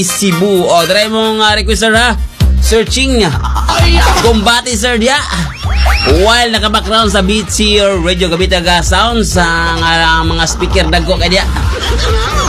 Cebu. O, try mo nga request sir ha. Searching kumbati sir dia. While naka-background sa BTR Radio Gabitaga sound sa mga speaker dagko kay dia.